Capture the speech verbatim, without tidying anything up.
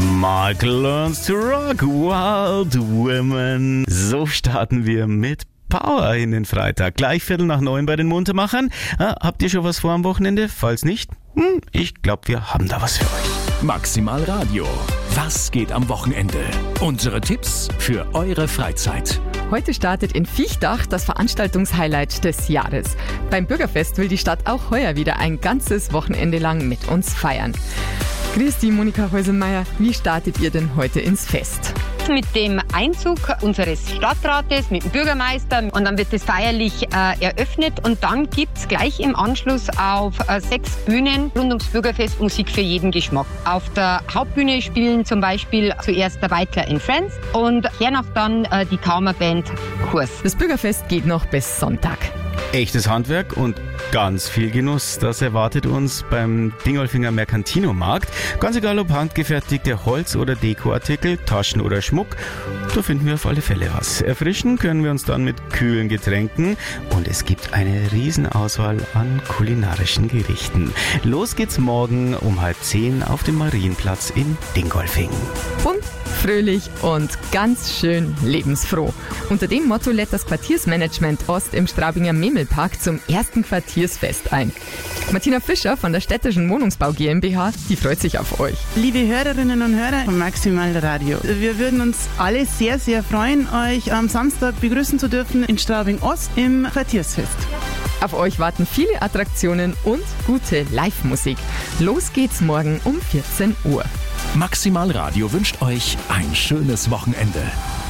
Mark learns to rock, Wild Women. So starten wir mit Power in den Freitag. Gleich Viertel nach neun bei den Muntermachern. Ah, habt ihr schon was vor am Wochenende? Falls nicht, hm, ich glaube, wir haben da was für euch. Maximal Radio. Was geht am Wochenende? Unsere Tipps für eure Freizeit. Heute startet in Viechtach das Veranstaltungshighlight des Jahres. Beim Bürgerfest will die Stadt auch heuer wieder ein ganzes Wochenende lang mit uns feiern. Grüß dich, Monika Häuselmeier. Wie startet ihr denn heute ins Fest? Mit dem Einzug unseres Stadtrates, mit dem Bürgermeister, und dann wird es feierlich äh, eröffnet und dann gibt es gleich im Anschluss auf äh, sechs Bühnen rund ums Bürgerfest Musik für jeden Geschmack. Auf der Hauptbühne spielen zum Beispiel zuerst der Weitler in Friends und hernach dann äh, die Kammerband Kurs. Das Bürgerfest geht noch bis Sonntag. Echtes Handwerk und ganz viel Genuss, das erwartet uns beim Dingolfinger Mercantino-Markt. Ganz egal ob handgefertigte Holz- oder Dekoartikel, Taschen oder Schmuck, da finden wir auf alle Fälle was. Erfrischen können wir uns dann mit kühlen Getränken und es gibt eine Riesenauswahl an kulinarischen Gerichten. Los geht's morgen um halb zehn auf dem Marienplatz in Dingolfing. Bunt, fröhlich und ganz schön lebensfroh. Unter dem Motto lädt das Quartiersmanagement Ost im Straubinger Memel-Park zum ersten Quartiersfest ein. Martina Fischer von der Städtischen Wohnungsbau GmbH, die freut sich auf euch. Liebe Hörerinnen und Hörer von Maximal Radio, wir würden uns alle sehr, sehr freuen, euch am Samstag begrüßen zu dürfen in Straubing Ost im Quartiersfest. Auf euch warten viele Attraktionen und gute Live-Musik. Los geht's morgen um vierzehn Uhr. Maximal Radio wünscht euch ein schönes Wochenende.